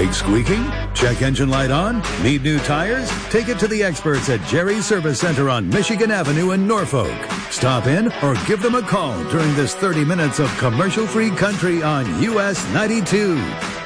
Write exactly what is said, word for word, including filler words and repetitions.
Brake squeaking? Check engine light on? Need new tires? Take it to the experts at Jerry's Service Center on Michigan Avenue in Norfolk. Stop in or give them a call during this thirty minutes of commercial-free country on U S ninety-two.